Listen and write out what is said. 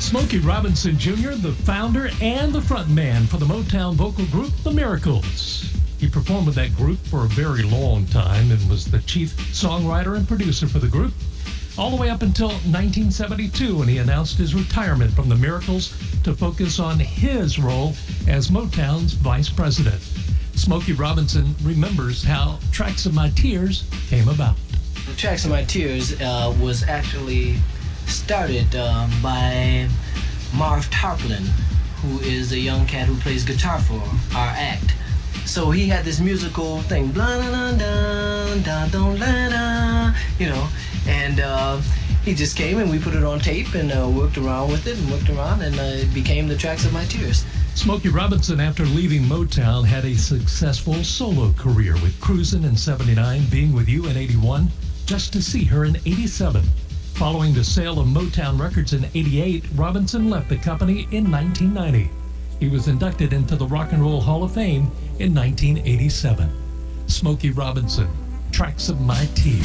Smokey Robinson Jr., the founder and the frontman for the Motown vocal group, The Miracles. He performed with that group for a very long time and was the chief songwriter and producer for the group, all the way up until 1972 when he announced his retirement from The Miracles to focus on his role as Motown's vice president. Smokey Robinson remembers how Tracks of My Tears came about. Tracks of My Tears was actually started by Marv Tarplin, who is a young cat who plays guitar for our act. So he had this musical thing, blah, da, da, da, da, da, da, you know, and he just came and we put it on tape and worked around with it and worked around, and it became the Tracks of My Tears. Smokey Robinson, after leaving Motown, had a successful solo career with Cruisin' in '79, Being With You in '81, Just to See Her in '87. Following the sale of Motown Records in '88, Robinson left the company in 1990. He was inducted into the Rock and Roll Hall of Fame in 1987. Smokey Robinson, Tracks of My Tears.